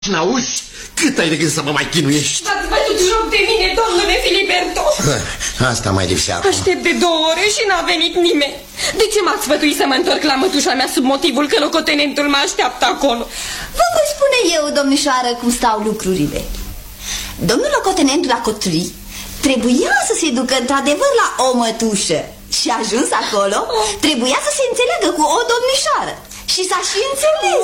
N-auzi? Cât ai de gând să mă mai chinuiești? V-ați bătut joc de mine, domnule Filiberto. Asta mai lipsea acum. Aștept de 2 ore și n-a venit nimeni. De ce m-ați sfătuit să mă întorc la mătușa mea sub motivul că locotenentul mă așteaptă acolo? Vă voi spune eu, domnișoară, cum stau lucrurile. Domnul locotenent la Cotri trebuia să se ducă într-adevăr la o mătușă. Și ajuns acolo, trebuia să se înțeleagă cu o domnișoară. Și s-a și înțeles.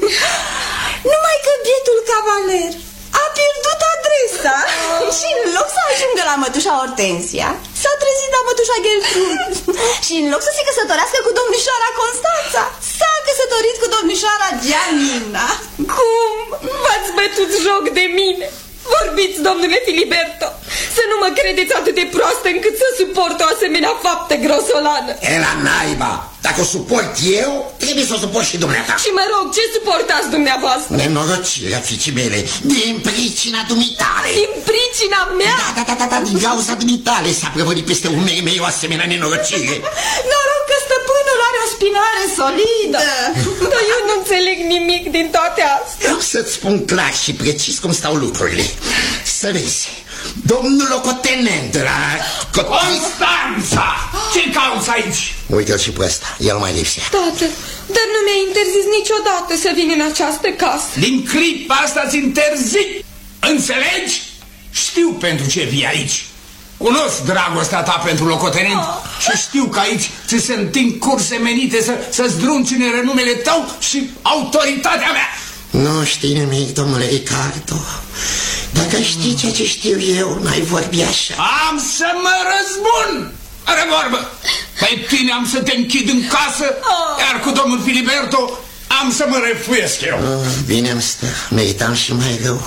Numai că bietul cavaler a pierdut adresa și în loc să ajungă la mătușa Hortensia, s-a trezit la mătușa Gertrud. Și în loc să se căsătorească cu domnișoara Constanța, s-a căsătorit cu domnișoara Gianina. Cum? V-ați bătut joc de mine? Vorbiți, domnule Filiberto, să nu mă credeți atât de proastă încât să suport o asemenea faptă grosolană. E la naiba! Dacă o suport eu, trebuie să o suport și dumneata. Și mă rog, ce suportați dumneavoastră? Nenorocirea fiicii mele, din pricina dumitale. Din pricina mea? Da, din cauza dumitale s-a prăvălit peste umerii mei o asemenea nenorocire. Noroc că stăpânul are o spinare solidă. Dar eu nu înțeleg nimic din toate astea. Să-ți spun clar și precis cum stau lucrurile. Să vezi, domnul locotenent la Constanța! Ce cauți aici? Uite-l și pe ăsta, el mai lipsea. Tată, dar nu mi-ai interzis niciodată să vin în această casă. Din clipa asta ți interzic. Înțelegi? Știu pentru ce vii aici. Cunosc dragostea ta pentru locotenent și știu că aici ți se întind curse menite să zdruncine renumele tău și autoritatea mea. Nu știi nimic, domnule Ricardo. Dacă știi ceea ce știu eu, n-ai vorbi așa. Am să mă răzbun! Are vorbă! Pe tine am să te închid în casă, iar cu domnul Filiberto am să mă refuiesc eu. Bine-mi stă, meritam și mai rău.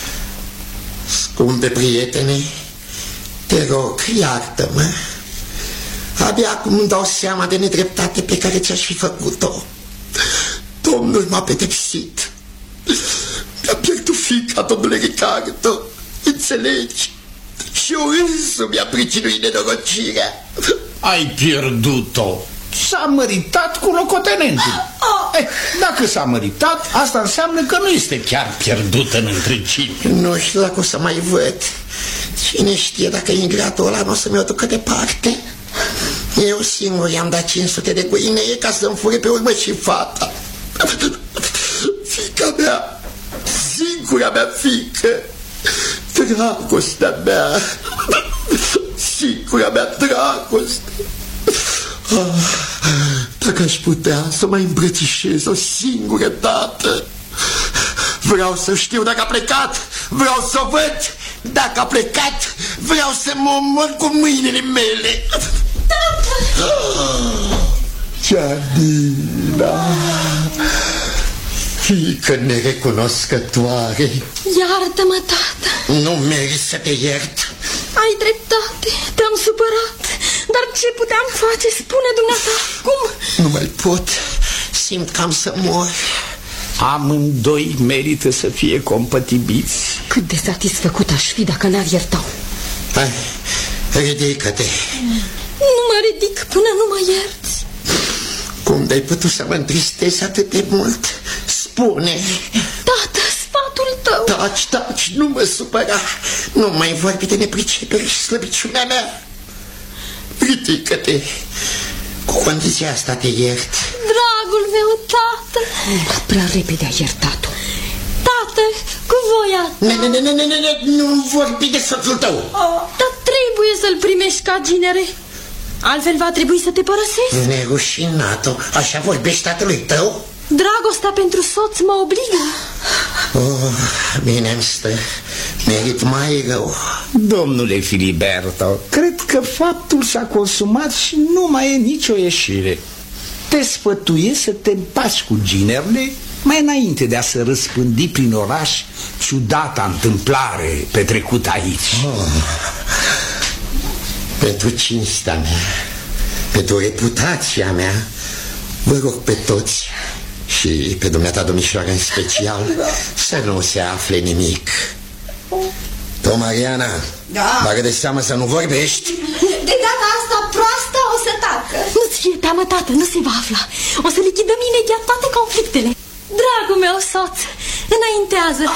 Scumpe prietene, te rog, iartă-mă. Abia acum îmi dau seama de nedreptate pe care ți-aș fi făcut-o. Domnul m-a pedepsit. Mi-a pierdut fiica, domnule Ricardo. Înțelegi? Și eu însumi mi-a pricinuit nenorocirea. Ai pierdut-o. S-a măritat cu locotenentul. Dacă s-a măritat, asta înseamnă că nu este chiar pierdut în întregime. Nu știu dacă o să mai văd. Cine știe dacă ingratul ăla nu o să mi-o ducă departe. Eu singur i-am dat 500 de guinee ca să-mi fure pe urmă și fata. Fiica mea, singura mea fiică, dragostea mea, singura mea dragoste. Dacă aș putea să mai îmbrățișez o singură dată. Vreau să știu dacă a plecat, vreau să o văd. Dacă a plecat, vreau să mă omor cu mâinile mele. Gianina, fiică nerecunoscătoare. Iartă-mă, tată. Nu meriți să te iert. Ai dreptate, te-am supărat. Dar ce puteam face? Spune dumneata, cum? Nu mai pot, simt că am să mor. Amândoi merită să fie compatibiți. Cât de satisfăcut aș fi dacă n-ar iertau. Hai, ridică-te. Nu mă ridic până nu mă ierți. Cum de-ai putut să mă întristezi atât de mult? Spune. Tată, sfatul tău. Taci, nu mă supăra. Nu mai vorbi de nepricepere și slăbiciunea mea. Ridică-te. Cu condiția asta te iert. Dragul meu, tată. Prea repede ai iertat-o. Tată, cu voia ta. Nu vorbi de soțul tău. Dar trebuie să-l primești ca ginere. Altfel va trebui să te părăsesc. Nerușinat-o, așa vorbești tatălui tău? Dragostea pentru soț mă obligă. Bine-mi stă, merit mai rău. Domnule Filiberto, cred că faptul s-a consumat și nu mai e nicio ieșire. Te sfătuiesc să te împaci cu ginerele mai înainte de a se răspândi prin oraș ciudata întâmplare petrecută aici. Pentru cinstea mea, pentru reputația mea, vă rog pe toți și pe dumneata domnișoară în special să nu se afle nimic. Tu, Mariana, bagă de seamă să nu vorbești. De data asta proasta o să tacă. Nu-ți fie teamă, tată, nu se va afla. O să lichidăm imediat toate conflictele. Dragul meu soț, Înaintează.